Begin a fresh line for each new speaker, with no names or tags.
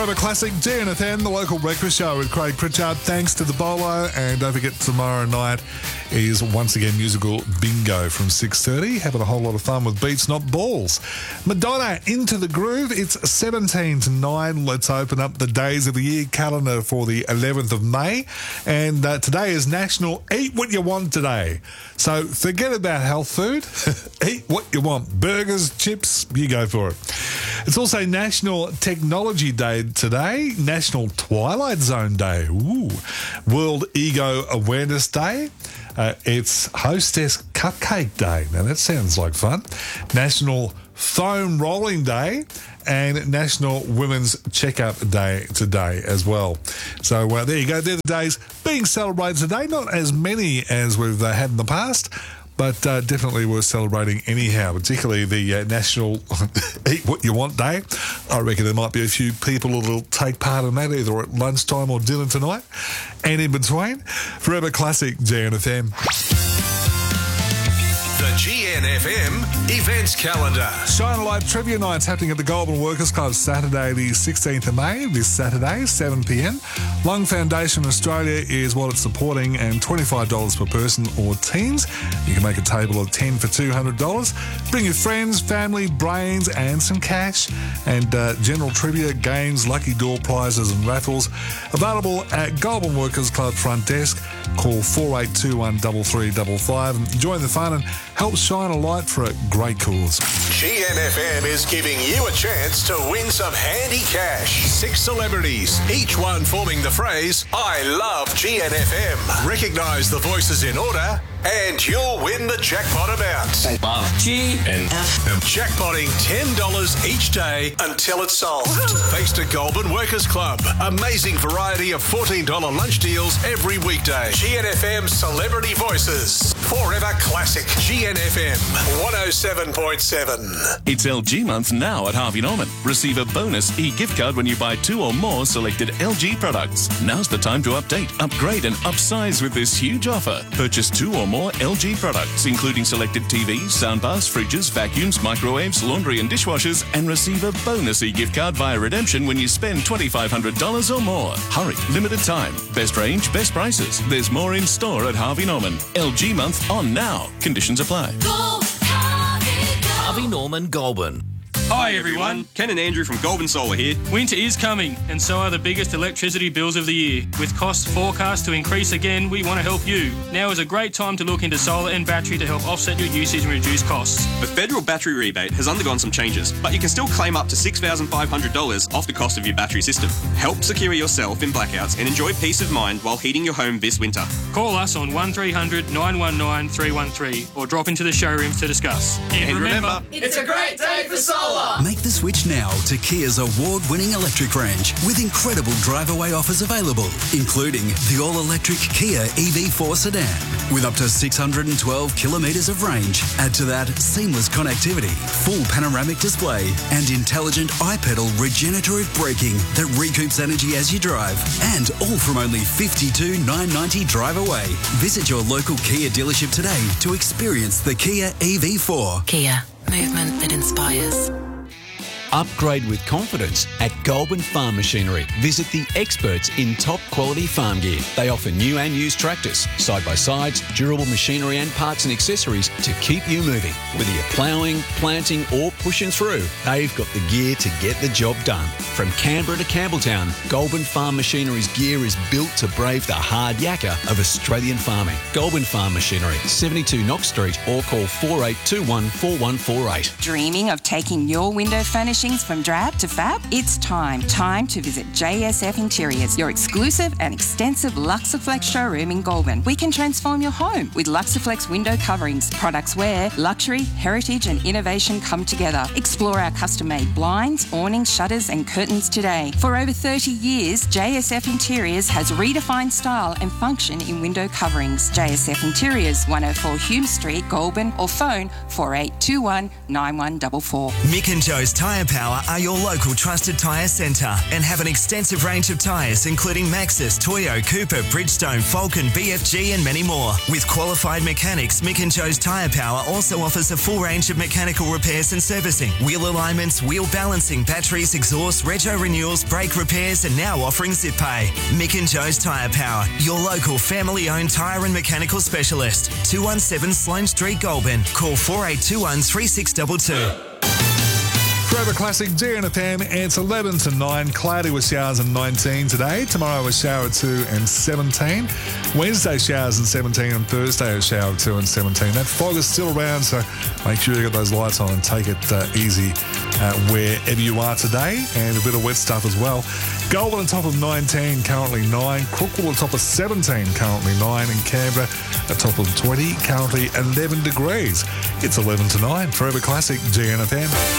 A classic GNFM, the local breakfast show with Craig Pritchard. Thanks to the Bolo, and don't forget tomorrow night is once again musical bingo from 6:30. Having a whole lot of fun with beats, not balls. Madonna, Into the Groove. It's 17 to 9. Let's open up the days of the year calendar for the 11th of May. And today is National Eat What You Want Day. So forget about health food. Eat what you want. Burgers, chips, you go for it. It's also National Technology Day today, National Twilight Zone Day, World Ego Awareness Day. It's Hostess Cupcake Day. Now, that sounds like fun. National Foam Rolling Day and National Women's Checkup Day today as well. So there you go. They're the days being celebrated today. Not as many as we've had in the past, but definitely worth celebrating anyhow, particularly the National Eat What You Want Day. I reckon there might be a few people that'll take part in that either at lunchtime or dinner tonight and in between. Forever Classic GNFM.
The GNFM events calendar.
Shine a Light Trivia Night's happening at the Goulburn Workers Club Saturday the 16th of May, this Saturday, 7pm. Lung Foundation Australia is what it's supporting, and $25 per person or teens. You can make a table of 10 for $200. Bring your friends, family, brains and some cash. And general trivia, games, lucky door prizes and raffles. Available at Goulburn Workers Club front desk. Call 4821 3355 and join the fun and help shine a light for a great cause.
GNFM is giving you a chance to win some handy cash. 6 celebrities, each one forming the phrase, I love GNFM. Recognise the voices in order and you'll win the jackpot amount.
I love GNFM.
Jackpotting $10 each day until it's solved. Thanks to Goulburn Workers Club. Amazing variety of $14 lunch deals every weekday. GNFM Celebrity Voices. Forever Classic. GNFM 107.7.
It's LG month now at Harvey Norman. Receive a bonus e-gift card when you buy 2 or more selected LG products. Now's the time to update, upgrade and upsize with this huge offer. Purchase 2 or more LG products, including selected TVs, soundbars, fridges, vacuums, microwaves, laundry and dishwashers, and receive a bonus e-gift card via redemption when you spend $2,500 or more. Hurry, limited time. Best range, best prices. There's more in store at Harvey Norman. LG month on now. Conditions apply.
Harvey Norman Goulburn.
Hi everyone, Ken and Andrew from Goulburn Solar here.
Winter is coming, and so are the biggest electricity bills of the year. With costs forecast to increase again, we want to help you. Now is a great time to look into solar and battery to help offset your usage and reduce costs.
The federal battery rebate has undergone some changes, but you can still claim up to $6,500 off the cost of your battery system. Help secure yourself in blackouts and enjoy peace of mind while heating your home this winter.
Call us on 1300 919 313 or drop into the showrooms to discuss.
And remember,
it's a great day for solar!
Make the switch now to Kia's award-winning electric range with incredible drive-away offers available, including the all-electric Kia EV4 sedan with up to 612 kilometres of range. Add to that seamless connectivity, full panoramic display and intelligent iPedal regenerative braking that recoups energy as you drive, and all from only $52,990 drive away. Visit your local Kia dealership today to experience the Kia EV4.
Kia, movement that inspires.
Upgrade with confidence at Goulburn Farm Machinery. Visit the experts in top quality farm gear. They offer new and used tractors, side-by-sides, durable machinery and parts and accessories to keep you moving. Whether you're ploughing, planting or pushing through, they've got the gear to get the job done. From Canberra to Campbelltown, Goulburn Farm Machinery's gear is built to brave the hard yakka of Australian farming. Goulburn Farm Machinery, 72 Knox Street, or call 4821 4148.
Dreaming of taking your window furnishings from drab to fab? It's time. Time to visit JSF Interiors, your exclusive and extensive Luxaflex showroom in Goulburn. We can transform your home with Luxaflex window coverings, products where luxury, heritage and innovation come together. Explore our custom-made blinds, awnings, shutters and curtains today. For over 30 years, JSF Interiors has redefined style and function in window coverings. JSF Interiors, 104 Hume Street, Goulburn, or phone 4821 9144.
Mick and Joe's Tyre
Power are your local trusted tyre centre and have an extensive range of tyres including Maxxis, Toyo, Cooper, Bridgestone, Falcon, BFG and many more. With qualified mechanics, Mick and Joe's Tyre Power also offers a full range of mechanical repairs and servicing, wheel alignments, wheel balancing, batteries, exhaust, rego renewals, brake repairs and now offering Zip Pay. Mick and Joe's Tyre Power, your local family-owned tyre and mechanical specialist. 217 Sloane Street, Goulburn. Call 4821 3622.
Forever Classic GNFM, it's 11 to 9, cloudy with showers and 19 today. Tomorrow a shower at 2 and 17. Wednesday showers and 17 and Thursday a shower at 2 and 17. That fog is still around, so make sure you get those lights on and take it easy wherever you are today, and a bit of wet stuff as well. Goulburn on top of 19, currently 9. Crookwell on top of 17, currently 9. And Canberra at top of 20, currently 11 degrees. It's 11 to 9, Forever Classic GNFM.